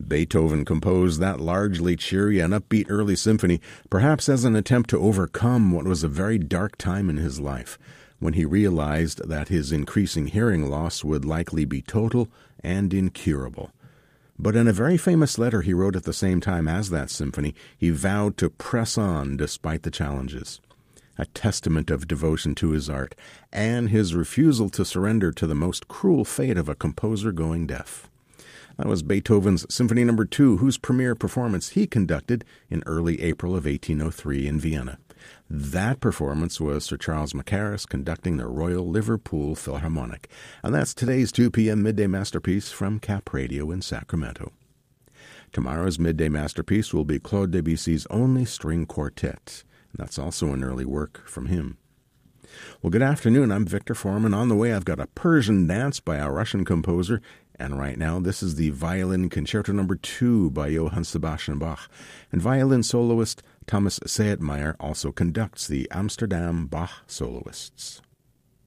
Beethoven composed that largely cheery and upbeat early symphony, perhaps as an attempt to overcome what was a very dark time in his life, when he realized that his increasing hearing loss would likely be total and incurable. But in a very famous letter he wrote at the same time as that symphony, he vowed to press on despite the challenges. A testament of devotion to his art, and his refusal to surrender to the most cruel fate of a composer going deaf. That was Beethoven's Symphony No. 2, whose premiere performance he conducted in early April of 1803 in Vienna. That performance was Sir Charles Mackerras conducting the Royal Liverpool Philharmonic. And that's today's 2 p.m. Midday Masterpiece from Cap Radio in Sacramento. Tomorrow's Midday Masterpiece will be Claude Debussy's Only String Quartet. And that's also an early work from him. Well, good afternoon. I'm Victor Foreman. On the way, I've got a Persian dance by a Russian composer. And right now, this is the Violin Concerto No. 2 by Johann Sebastian Bach. And violin soloist Thomas Seidmeier also conducts the Amsterdam Bach Soloists.